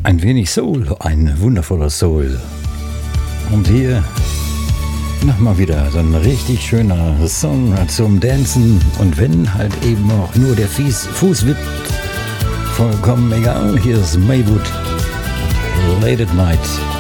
Ein wenig Soul, ein wundervoller Soul. Und hier nochmal wieder so ein richtig schöner Song zum Dancen. Und wenn halt eben auch nur der Fuß wippt, vollkommen egal. Hier ist Maywood, Late at Night.